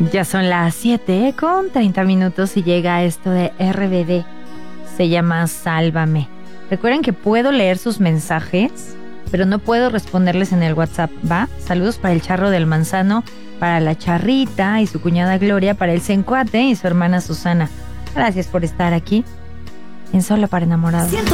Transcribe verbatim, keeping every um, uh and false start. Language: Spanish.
Ya son las siete con treinta minutos y llega esto de R B D. Se llama Sálvame. Recuerden que puedo leer sus mensajes, pero no puedo responderles en el WhatsApp, ¿va? Saludos para el Charro del Manzano, para la Charrita y su cuñada Gloria, para el Sencuate y su hermana Susana. Gracias por estar aquí en Solo para Enamorados.